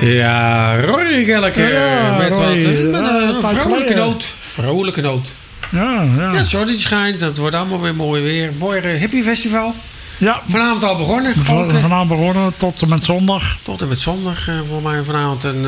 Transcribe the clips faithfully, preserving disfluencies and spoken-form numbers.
Ja, Roy Gelke Ja, met, Roy, wat, uh, met ja, een tijd vrolijke geleden. noot. Vrolijke noot. Ja, ja. Ja, het zonnetje schijnt. Het wordt allemaal weer mooi weer. Mooi uh, hippie festival. Ja, Vanavond al begonnen. van- Ook, uh, vanavond begonnen tot en met zondag. tot en met zondag. Uh, voor mij vanavond een uh,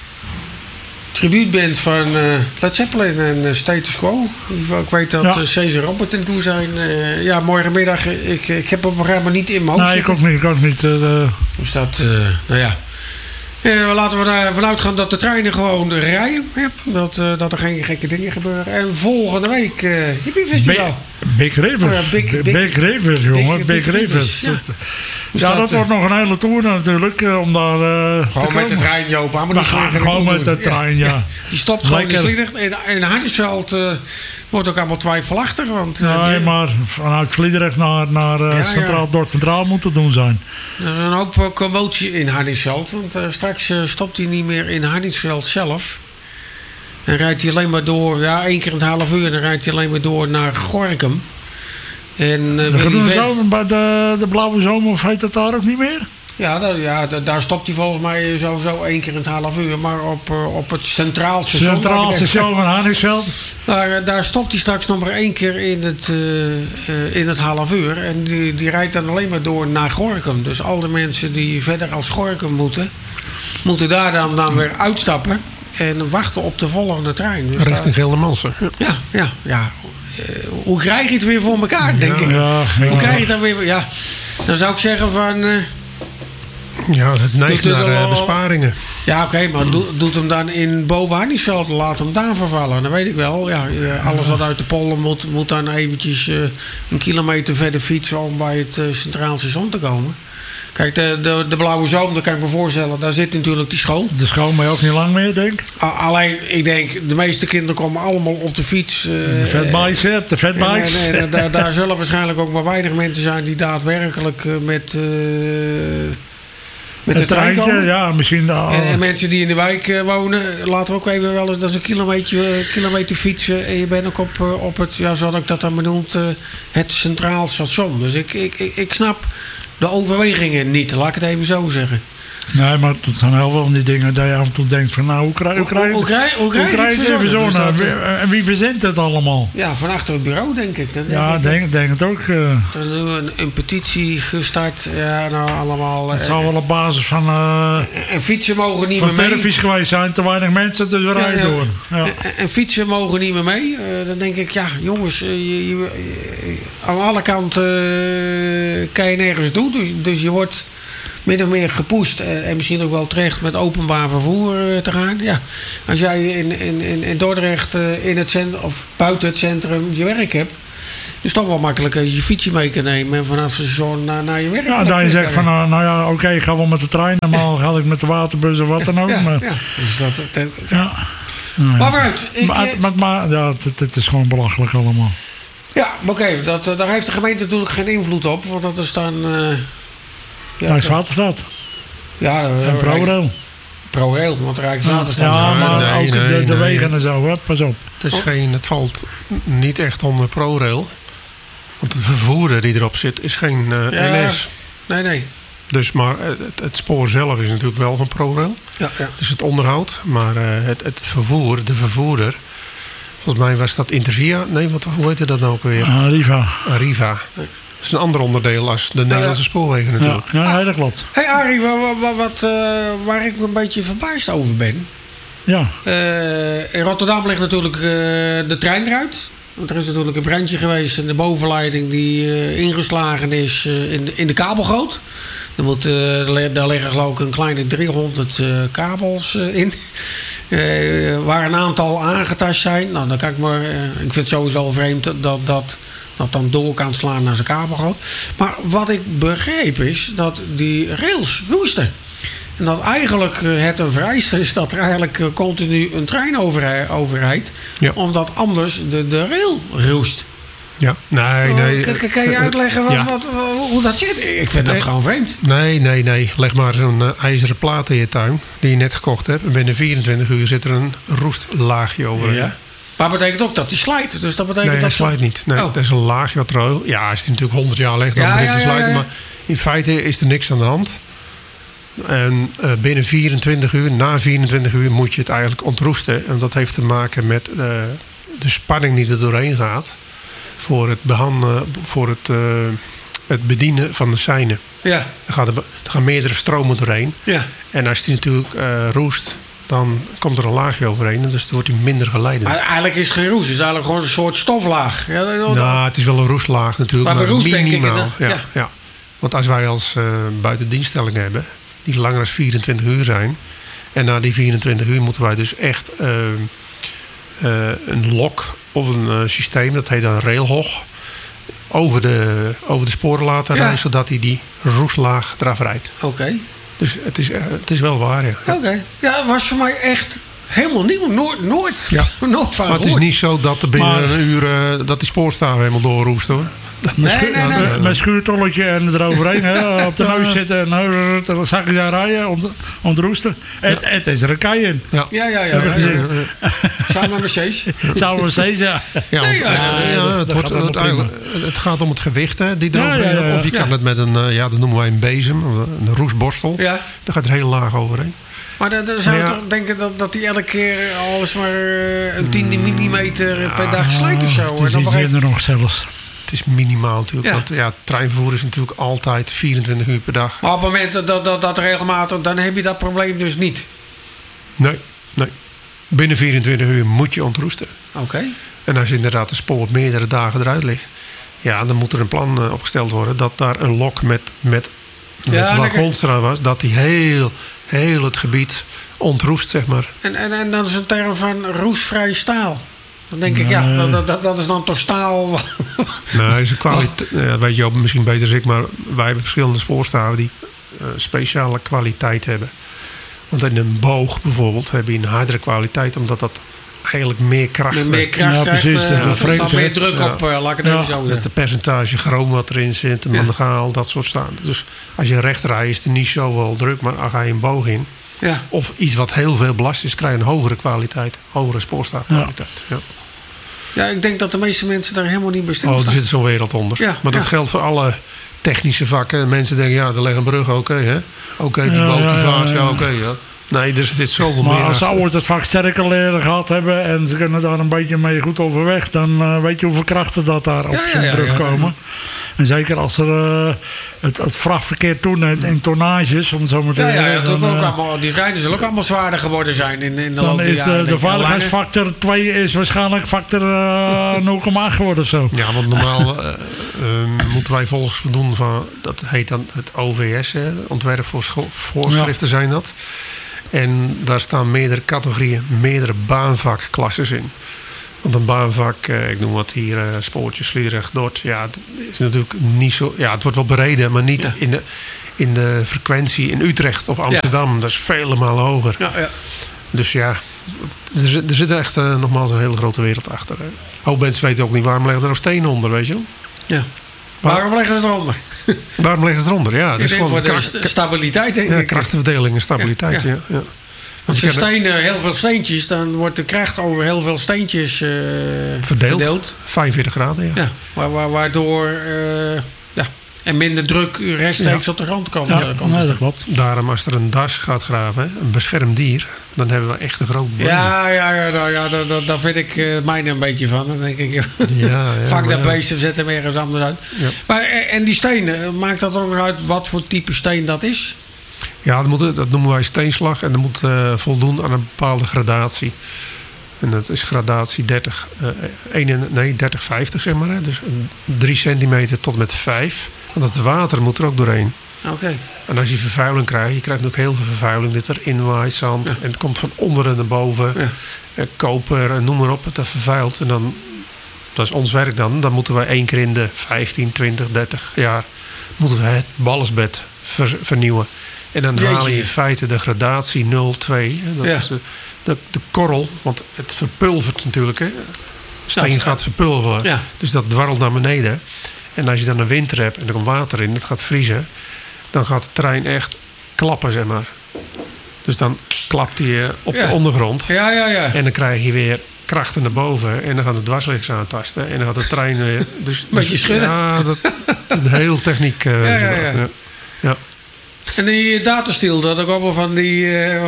tribuutband van uh, Led Zeppelin en uh, Status Quo. In ieder geval, ik weet dat Ja. uh, Cesar Robert en toe zijn. Uh, ja, morgenmiddag. Ik, ik heb het programma niet in mijn hoofd Nee, ik zitten. ook niet. Ik ook niet. eh, de- Dus dat, uh, nou ja. Uh, laten we ervan uitgaan dat de treinen gewoon rijden. Ja, dat, uh, dat er geen gekke dingen gebeuren. En volgende week uh, Hippie Festival. Big Rivers. Oh ja, Big- Big, Big- Rivers, jongen. Big- Big, Big Rivers. Rivers, ja. Dat- Dus ja, dat, dat, uh, wordt nog een hele tour natuurlijk. eh, om daar eh, te Gewoon met de komen. trein, Joop. Maar We dat gaan is gewoon weer met de doen. trein, ja. Die stopt gewoon in Lekker. Sliedrecht. En, en Hardingsveld uh, wordt ook allemaal twijfelachtig. Want uh, Nee, die- maar vanuit Sliedrecht naar, naar eh, Ja, ja. Centraal, Dordt Centraal moet te doen zijn. er is een hoop uh, commotie in Hardingsveld. Want uh, straks uh, stopt hij niet meer in Hardingsveld zelf. En rijdt hij alleen maar door. Ja, één keer in het half uur. En dan rijdt hij alleen maar door naar Gorinchem. En uh, De wil hij Groene ver- Zomer, bij de, de Blauwe Zomer, of heet het daar ook niet meer? Ja, daar, ja da- daar stopt hij volgens mij sowieso één keer in het half uur. Maar op, uh, op het Centraal Station. Centraal waar ik- Station van Hardingsveld. Daar, uh, daar stopt hij straks nog maar één keer in het, uh, uh, in het half uur. En die, die rijdt dan alleen maar door naar Gorinchem. Dus al de mensen die verder als Gorinchem moeten, moeten daar dan, dan weer uitstappen. En wachten op de volgende trein. Dus Richting Geldermalsen. Ja. daar- ja, ja, ja. Uh, hoe krijg je het weer voor elkaar, denk ik? Ja, Hoe ja. krijg je het dan weer? Ja, dan zou ik zeggen van... Uh, Ja, het neigt Doet het naar al- uh, besparingen. Ja, oké, maar doe, doet hem dan in boven Hardingsveld. Laat hem daar vervallen. Dan weet ik wel. Ja, eh, alles wat uit de pollen moet, moet dan eventjes eh, een kilometer verder fietsen om bij het eh, Centraal Station te komen. Kijk, de, de, de Blauwe Zoom, daar kan ik me voorstellen, daar zit natuurlijk die school. De school maar ook niet lang meer, denk ik. A- alleen, ik denk, de meeste kinderen komen allemaal op de fiets. eh, De fatbikes, hè, op de en, fatbikes. en, en daar, daar zullen waarschijnlijk ook maar weinig mensen zijn die daadwerkelijk eh, met, eh, met de Een trein treintje, komen. ja, misschien. Uh, En, en mensen die in de wijk eh, wonen, laten we ook even wel eens dat is een kilometer, eh, kilometer fietsen. En je bent ook op, eh, op het, ja, zoals ik dat dan benoemd, eh, het Centraal Station. Dus ik, ik, ik, ik snap de overwegingen niet, laat ik het even zo zeggen. nee, maar dat zijn heel veel van die dingen dat je af en toe denkt van, nou, hoe krijg, hoe krijg, Hoe krijg- hoe krijg je het je het verzonnen? verzonnen? Dus dat, Wie- En wie verzint het allemaal? Ja, van achter het bureau denk ik. Dan denk Ja, ik, denk, denk het ook. eh, Er is nu een, een petitie gestart. Ja, nou allemaal. het eh, zal wel op basis van, uh, en fietsen mogen niet van meer mee. televisie geweest zijn. Te weinig mensen, dus we Ja, rijden ja. door. Ja. En, en fietsen mogen niet meer mee. Eh, dan denk ik, ja, jongens, eh, je, je- je- aan alle kanten eh, kan je nergens doen. Dus, dus je wordt min of meer gepoest. En, en misschien ook wel terecht met openbaar vervoer eh, te gaan. Ja, als jij in, in, in, in Dordrecht eh, in het centrum of buiten het centrum je werk hebt. is het toch wel makkelijk als je je fietsje mee kan nemen en vanaf het station naar, naar je werk. Ja, dat je zegt van, nou, nou ja, oké, ik ga wel met de trein. Normaal ga ik met de waterbus of wat dan ook. ja, maar, ja. Dus dat, dat, ja. Nou ja. Maar vooruit. Ik, Maar, eh, maar, maar ja, het, het- het is gewoon belachelijk allemaal. Ja, maar oké, dat, eh, daar heeft de gemeente natuurlijk geen invloed op. Want dat is dan... eh ja, Rijkswaterstaat ja, en eh, ProRail. ProRail, want Rijkswaterstaat... Ja, Nee, maar nee, ook de, nee, de nee. wegen en zo, hè? Pas op. Het, is geen, het valt niet echt onder ProRail. Want het vervoerder die erop zit is geen eh, Ja. N S. Nee, nee. Dus, maar het, het spoor zelf is natuurlijk wel van ProRail. Ja, ja. Dus het onderhoud. Maar eh, het, het vervoer, de vervoerder... Volgens mij was dat Intervia. Nee, wat, hoe heette dat nou ook weer? Ah, Riva. Arriva. Dat is een ander onderdeel als de Nederlandse spoorwegen Ja, natuurlijk. ja, nee, dat klopt. Hé hey Arie, wat, wat, wat, eh, waar ik me een beetje verbaasd over ben... Ja, Eh, in Rotterdam ligt natuurlijk eh, de trein eruit. Want er is natuurlijk een brandje geweest in de bovenleiding die eh, ingeslagen is eh, in, de, in de kabelgoot. Er moet, eh, er li- daar liggen geloof ik een kleine driehonderd eh, kabels eh, in. Eh, waar een aantal aangetast zijn. Nou, dan kan ik, me, eh, ik vind het sowieso vreemd dat dat, dat dat dan door kan slaan naar zijn kabelgoot. Maar wat ik begreep is dat die rails roesten. En dat eigenlijk eh, het een vereiste is dat er eigenlijk eh, continu een trein over, overrijdt. Ja. Omdat anders de, de rail roest. Ja, nee, nee. Kan, kan je uitleggen wat, Ja. wat, hoe dat zit? Ik vind dat Nee. gewoon vreemd. Nee, nee, nee. Leg maar zo'n eh, ijzeren plaat in je tuin die je net gekocht hebt. En binnen vierentwintig uur zit er een roestlaagje over. Ja. Maar dat betekent ook dat die slijt. Dus dat betekent Nee, hij dat slijt niet. Nee, Oh. dat is een laagje wat er... Ja, als die natuurlijk honderd jaar ligt, dan Ja, begint ja, te ja, slijten. ja. Maar in feite is er niks aan de hand. En uh, binnen vierentwintig uur, na vierentwintig uur moet je het eigenlijk ontroesten. En dat heeft te maken met uh, de spanning die er doorheen gaat. Voor het, behandelen, voor het, uh, het bedienen van de seinen. Ja. Er, gaat er, er gaan meerdere stromen doorheen. Ja. En als die natuurlijk uh, roest, dan komt er een laagje overheen. Dus dan wordt hij minder geleidend. Maar eigenlijk is het geen roest. Het is eigenlijk gewoon een soort stoflaag. Ja, dat, nou, het is wel een roestlaag natuurlijk. Maar, maar bij roest minimaal. denk ik. Het, ja, ja. Ja. Want als wij als uh, buitendienststelling hebben, die langer dan vierentwintig uur zijn. En na die vierentwintig uur moeten wij dus echt uh, uh, een lok of een uh, systeem, dat heet een railhog, over de, over de sporen laten rijden, ja. Zodat hij die roestlaag eraf rijdt. Oké. Okay. Dus het is, het is wel waar, ja. Oké. Okay. Ja, het was voor mij echt helemaal nieuw. Nooit, nooit, ja. nooit van Maar het is niet zo dat er binnen maar, een uur uh, dat die spoorstaven helemaal doorroest, hoor. Met, nee, nee, nee, nee. met schuurtolletje en eroverheen, hè, op de neus zitten en nou, dan zag je daar rijden, ont, ontroesten. Het, ja. het is er een kei in. Ja, ja, ja. ja, ja, ja, ja. Samen met Cees. Samen met Cees, ja. Ja, want, ja, ja, ja, ja, het, wordt, het, het gaat om het gewicht, hè, die eroverheen. Ja, ja, ja. Of je kan ja. het met een, ja, dat noemen wij een bezem, een roestborstel. Ja. Dan gaat er heel laag overheen. Maar dan, dan zou je ja. toch denken dat, dat die elke keer alles maar een tiende millimeter per ja, dag slijt of zo. Het is iets eerder nog zelfs. Het is minimaal natuurlijk. Ja. Want ja, het treinvervoer is natuurlijk altijd vierentwintig uur per dag. Maar op het moment dat dat, dat regelmatig, dan heb je dat probleem dus niet. Nee, nee. Binnen vierentwintig uur moet je ontroesten. Oké. Okay. En als inderdaad de spoor meerdere dagen eruit ligt, ja, dan moet er een plan uh, opgesteld worden dat daar een lok met, met, met ja, wagons eraan was, dat die heel, heel het gebied ontroest, zeg maar. En, en, en dan is een term van roestvrij staal. Dan denk ik, ja, dat, dat, dat is dan toch staal. Nee, is een kwaliteit. Ja, weet je ook misschien beter dan ik, maar wij hebben verschillende spoorstaven die uh, speciale kwaliteit hebben. Want in een boog bijvoorbeeld heb je een hardere kwaliteit, omdat dat eigenlijk meer kracht heeft. Meer kracht ja, krijgt, precies, uh, er staat meer druk ja. op, uh, laat ik het ja. even zo. Het percentage chroom wat erin zit, en mangaal, ja. dat soort staan. Dus als je recht rijdt is het niet zo wel druk, maar als ga je een boog in, ja. of iets wat heel veel belast is, krijg je een hogere kwaliteit, hogere spoorstaafkwaliteit. Ja. Ja. Ja, ik denk dat de meeste mensen daar helemaal niet bestemd zijn. Oh, er zit zo'n wereld onder. Ja, maar dat ja. geldt voor alle technische vakken. Mensen denken, ja, er ligt een brug, oké, okay, hè? Oké, okay, die ja, boot, die vaart, ja, ja, oké, okay, ja. Nee, er zit zoveel maar meer als ze achter. ooit het vak sterker leren gehad hebben en ze kunnen daar een beetje mee goed overweg, dan uh, weet je hoeveel krachten dat daar op ja, zo'n ja, ja, brug ja, ja, komen. Ja. En zeker als er uh, het, het vrachtverkeer toeneemt in tonnages, om het zo maar te zeggen. Ja, ja, dan, ook uh, allemaal, die treinen zullen ook allemaal zwaarder geworden zijn in, in de loop der jaren. Dan is de, de veiligheidsfactor twee is waarschijnlijk factor uh, nul komma acht geworden of zo. Ja, want normaal uh, uh, moeten wij volgens voldoen van, dat heet dan het O V S, hè, ontwerp voor scho- voorschriften ja. zijn dat. En daar staan meerdere categorieën, meerdere baanvakklasses in. Want een baanvak, ik noem wat hier, uh, spoortjes, Sliedrecht, Dort. Ja, het is natuurlijk niet zo. Ja, het wordt wel bereden, maar niet ja. in, de, in de frequentie in Utrecht of Amsterdam. Ja. Dat is vele malen hoger. Ja, ja. Dus ja, er, er zit echt uh, nogmaals een hele grote wereld achter. Hè. Hoop mensen weten ook niet waarom leggen er nou stenen onder, weet je wel? Ja. Waar, waarom leggen ze eronder? Waarom leggen ze eronder? Ja, dat is gewoon voor de kracht, stabiliteit, denk ja, ik. Krachtenverdeling en stabiliteit, ja. ja, ja. Als je stenen, heel veel steentjes, dan wordt de kracht over heel veel steentjes uh, verdeeld. verdeeld. vijfenveertig graden, ja. ja wa- waardoor uh, ja, er minder druk rechtstreeks ja. op de grond komt. Ja, ja, nee, dat klopt. Daarom als er een das gaat graven, een beschermd dier, dan hebben we echt een groot probleem. Ja, ja, ja, nou, ja daar, daar, daar vind ik uh, mij een beetje van. Dan denk ik, ja, ja, vang dat ja. beest en zet hem ergens anders uit. Ja. Maar, en die stenen, maakt dat ook nog uit wat voor type steen dat is? Ja, dat, moet, dat noemen wij steenslag en dat moet uh, voldoen aan een bepaalde gradatie. En dat is gradatie dertig, uh, een, nee, dertig vijftig zeg maar. Hè. Dus drie centimeter tot met vijf. Want het water moet er ook doorheen. Oké. Okay. En als je vervuiling krijgt, je krijgt ook heel veel vervuiling. Dit erin waait, zand. Ja. En het komt van onderen naar boven. Ja. Uh, koper, en noem maar op. Het vervuilt. En dan, dat is ons werk dan. Dan moeten wij één keer in de vijftien, twintig, dertig jaar moeten we het ballastbed ver, vernieuwen. En dan Jeetje. haal je in feite de gradatie nul twee. Dat ja. is de, de, de korrel, want het verpulvert natuurlijk. Hè. Steen ja, gaat verpulveren. Ja. Dus dat dwarrelt naar beneden. En als je dan een winter hebt en er komt water in, het gaat vriezen, dan gaat de trein echt klappen, zeg maar. Dus dan klapt hij op ja. de ondergrond. Ja, ja, ja. En dan krijg je weer krachten naar boven. En dan gaan de dwarsliggers aantasten. En dan gaat de trein weer. Dus, beetje dus, schudden. Ja, dat is een heel techniek. Uh, ja, ja, ja. ja. ja. En die datastiel, dat ook allemaal van die... Uh,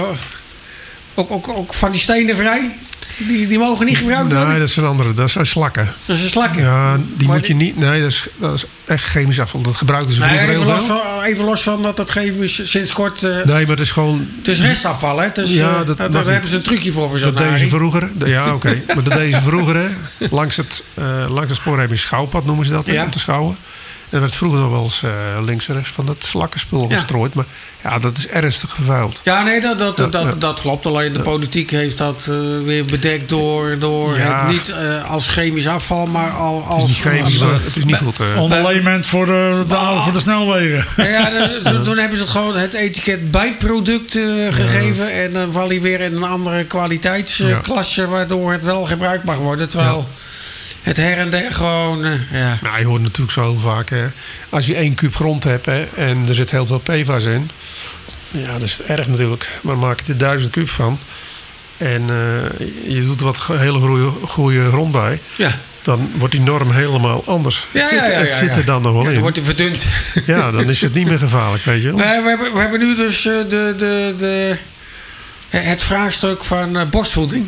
ook, ook, ook van die stenen vrij? Die, die mogen niet gebruikt worden? Nee, dat zijn andere. Dat zijn slakken. Dat zijn slakken? Ja, die maar moet je niet... Nee, dat is, dat is echt chemisch afval. Dat gebruikten ze nee, vroeger even heel los veel. van, even los van dat dat chemisch sinds kort... Uh, nee, maar het is gewoon... Het is restafval, hè? Dus, ja, uh, dat, daar dat hebben ze een trucje voor voor zo'n dat deze Arie. vroeger... Ja, oké. Okay. Maar dat deze vroeger, hè, langs, het, uh, langs het spoor heb je een schouwpad, noemen ze dat, hè, ja. om te schouwen. En er werd vroeger nog wel eens uh, links en rechts van dat slakkenspul ja. gestrooid. Maar ja, dat is ernstig vervuild. Ja, nee, dat, dat, ja, dat, ja. dat klopt. Alleen de politiek heeft dat uh, weer bedekt door, door ja. het niet uh, als chemisch afval, maar al, als... Het is niet chemisch, uh, maar het is niet goed. Uh. Onderlement voor de, de, uh, voor de snelwegen. Ja, de, toen hebben ze het gewoon het etiket bijproduct uh, gegeven. Ja. En dan val je weer in een andere kwaliteitsklasse, uh, ja. waardoor het wel gebruikt mag worden. Terwijl... Ja. Het her en der gewoon, uh, ja. Nou, je hoort natuurlijk zo heel vaak, hè. Als je één kuub grond hebt, hè, en er zit heel veel P F A S in. Ja, dat is het erg natuurlijk. Maar maak je er duizend kuub van. En uh, je doet er wat hele goede, goede grond bij. Ja. Dan wordt die norm helemaal anders. Ja, het zit, ja, ja, het ja, zit ja. er dan nog wel ja, in. Dan wordt hij verdund. Ja, dan is het niet meer gevaarlijk, weet je wel. Nee, we hebben, we hebben nu dus uh, de, de, de, het vraagstuk van uh, borstvoeding.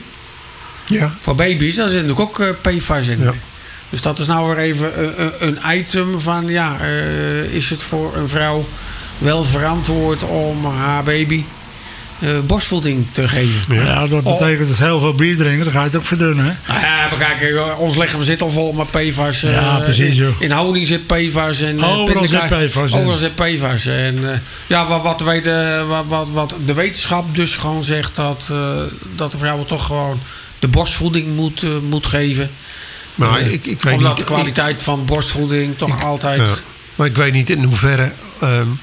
Ja. Voor baby's, daar zit natuurlijk ook uh, P F A S in. Ja. Dus dat is nou weer even uh, een item van... ja, uh, is het voor een vrouw wel verantwoord om haar baby uh, borstvoeding te geven? Ja, ja dat betekent dus heel veel bier drinken. Dan ga je het ook verdunnen, hè? Nou ja, maar kijk, ons lichaam zit al vol met P F A S. Uh, ja, precies, joh. In, in honing zit P F A S. En, uh, overal zit P F A S. Overal zit P F A S. En uh, ja, wat, wat, weet, uh, wat, wat, wat de wetenschap dus gewoon zegt... dat, uh, dat de vrouw toch gewoon... de borstvoeding moet, uh, moet geven. Maar uh, ik, ik weet omdat niet, de kwaliteit ik, van borstvoeding toch ik, altijd... Ja, maar ik weet niet in hoeverre... Um,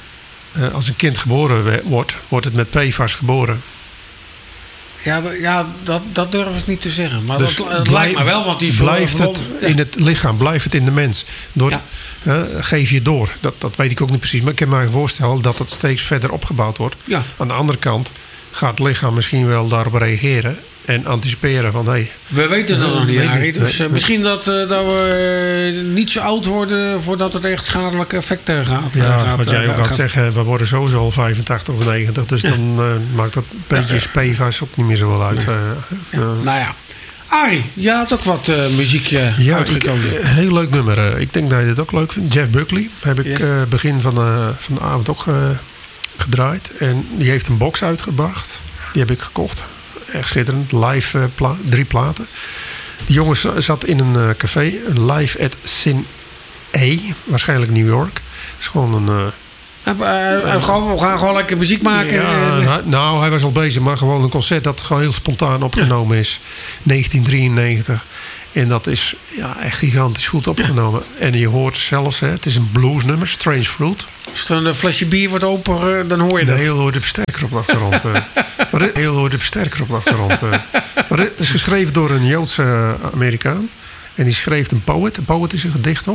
uh, als een kind geboren we, wordt... wordt het met P F A S geboren. Ja, d- ja dat, dat durf ik niet te zeggen. Maar dus dat, dat lijkt me wel. Want die blijft het ja. in het lichaam, blijft het in de mens. Door, ja. uh, geef je door. Dat, dat weet ik ook niet precies. Maar ik kan me voorstellen dat het steeds verder opgebouwd wordt. Ja. Aan de andere kant gaat het lichaam misschien wel daarop reageren... en anticiperen van... Hey, we weten dat uh, nog niet, Arie. Dus uh, nee. misschien dat, uh, dat we uh, niet zo oud worden... voordat het echt schadelijke effecten gaat. Ja, uh, gaat, wat jij uh, ook gaat gaat. zeggen... we worden sowieso al vijfentachtig of negentig... dus ja. dan uh, maakt dat beetje P F A S ook niet meer zo wel uit. Nee. Uh, ja. uh, nou ja. Arie, je had ook wat uh, muziek uh, ja, uitgekozen. Ik, heel leuk nummer. Uh, ik denk dat je dit ook leuk vindt. Jeff Buckley heb ik yes. uh, begin van, uh, van de avond ook uh, gedraaid. En die heeft een box uitgebracht. Die heb ik gekocht. Echt schitterend. Live uh, pla- drie platen. Die jongen zat in een uh, café. Een live at Sin A. Waarschijnlijk New York. Het is gewoon een... Uh, Uh, uh, uh, gewoon, we gaan gewoon lekker muziek maken. Ja, uh, nou, hij was al bezig, maar gewoon een concert dat gewoon heel spontaan opgenomen ja. is. negentien drieënnegentig. En dat is ja, echt gigantisch goed opgenomen. Ja. En je hoort zelfs, hè, het is een bluesnummer, Strange Fruit. Als er een flesje bier wordt open, dan hoor je dat. Nee, heel hoor de versterker op de achtergrond. uh. maar dit, heel hoor de versterker op de achtergrond. Uh. Maar dit is geschreven door een Joodse Amerikaan. En die schreef een poet. Een poet is een gedicht, toch?